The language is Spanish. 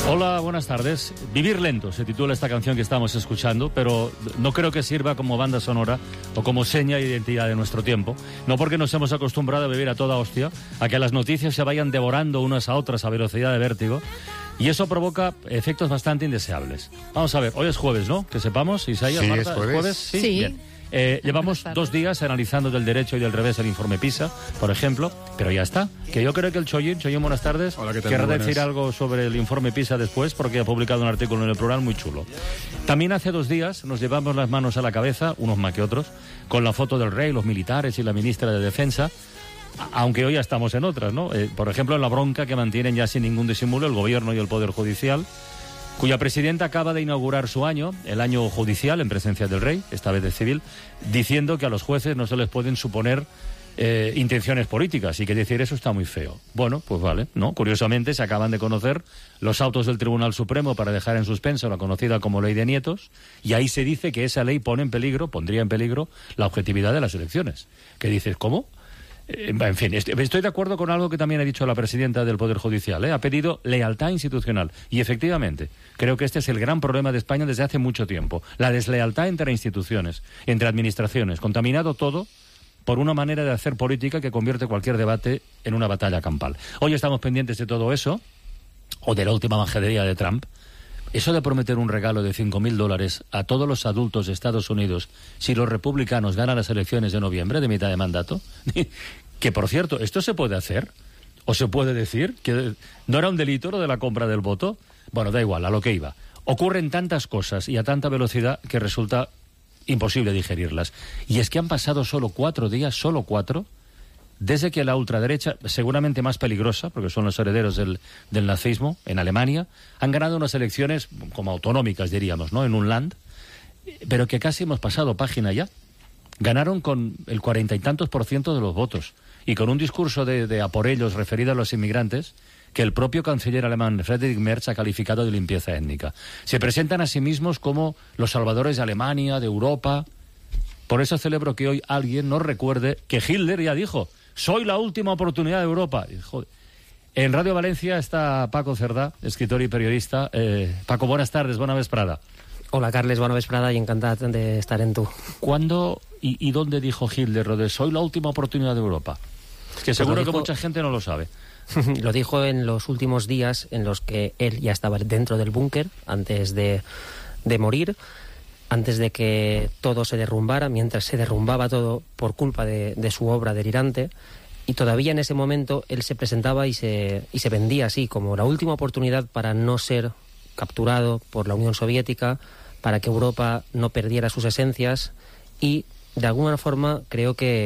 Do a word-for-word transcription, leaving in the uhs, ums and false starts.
Hola, buenas tardes. Vivir lento se titula esta canción que estamos escuchando, pero no creo que sirva como banda sonora o como seña de identidad de nuestro tiempo. No porque nos hemos acostumbrado a vivir a toda hostia, a que las noticias se vayan devorando unas a otras a velocidad de vértigo, y eso provoca efectos bastante indeseables. Vamos a ver, hoy es jueves, ¿no? Que sepamos, Isaías, sí, Marta, ¿es jueves? ¿es jueves? Sí. Sí. Bien. Eh, llevamos dos días analizando del derecho y del revés el informe PISA, por ejemplo, pero ya está. Que yo creo que el Chollín, Chollín, buenas tardes, Hola, ¿qué tal? querrá Muy decir buenas. algo sobre el informe PISA después, porque ha publicado un artículo en el Plural muy chulo. También hace dos días nos llevamos las manos a la cabeza, unos más que otros, con la foto del rey, los militares y la ministra de Defensa, aunque hoy ya estamos en otras, ¿no? Eh, por ejemplo, en la bronca que mantienen ya sin ningún disimulo el gobierno y el Poder Judicial, cuya presidenta acaba de inaugurar su año, el año judicial, en presencia del rey, esta vez de civil, diciendo que a los jueces no se les pueden suponer eh, intenciones políticas, y que decir eso está muy feo. Bueno, pues vale, ¿no? Curiosamente se acaban de conocer los autos del Tribunal Supremo para dejar en suspenso la conocida como Ley de Nietos, y ahí se dice que esa ley pone en peligro, pondría en peligro, la objetividad de las elecciones. ¿Qué dices? ¿Cómo? En fin, estoy de acuerdo con algo que también ha dicho la presidenta del Poder Judicial, ¿eh? Ha pedido lealtad institucional. Y efectivamente, creo que este es el gran problema de España desde hace mucho tiempo. La deslealtad entre instituciones, entre administraciones, contaminado todo por una manera de hacer política que convierte cualquier debate en una batalla campal. Hoy estamos pendientes de todo eso, o de la última majadería de Trump. Eso de prometer un regalo de cinco mil dólares a todos los adultos de Estados Unidos si los republicanos ganan las elecciones de noviembre de mitad de mandato, que por cierto, ¿esto se puede hacer? ¿O se puede decir que no era un delito lo de la compra del voto? Bueno, da igual, a lo que iba. Ocurren tantas cosas y a tanta velocidad que resulta imposible digerirlas. Y es que han pasado solo cuatro días, solo cuatro, desde que la ultraderecha, seguramente más peligrosa, porque son los herederos del, del nazismo, en Alemania, han ganado unas elecciones como autonómicas, diríamos, ¿no?, en un land, pero que casi hemos pasado página ya. Ganaron con el cuarenta y tantos por ciento de los votos, y con un discurso de, de a por ellos referido a los inmigrantes que el propio canciller alemán Friedrich Merz ha calificado de limpieza étnica. Se presentan a sí mismos como los salvadores de Alemania, de Europa. Por eso celebro que hoy alguien nos recuerde que Hitler ya dijo: soy la última oportunidad de Europa. Y, joder. En Radio Valencia está Paco Cerdá, escritor y periodista. Eh, Paco, buenas tardes, bona vesprada. Hola, Carles, bona vesprada y encantado de estar en tu. ¿Cuándo y, y dónde dijo Hitler lo de soy la última oportunidad de Europa? Es que seguro Pues dijo, que mucha gente no lo sabe. Lo dijo en los últimos días en los que él ya estaba dentro del búnker antes de, de morir, antes de que todo se derrumbara, mientras se derrumbaba todo por culpa de, de su obra delirante. Y todavía en ese momento él se presentaba y se, y se vendía así, como la última oportunidad para no ser capturado por la Unión Soviética, para que Europa no perdiera sus esencias, y de alguna forma creo que